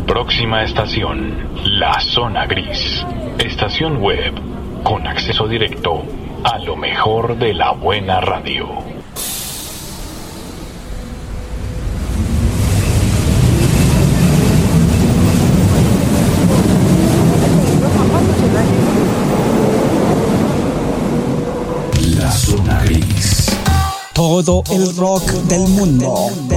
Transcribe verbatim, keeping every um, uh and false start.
Próxima estación, La Zona Gris. Estación web con acceso directo a lo mejor de la buena radio. La Zona Gris. Todo el rock del mundo.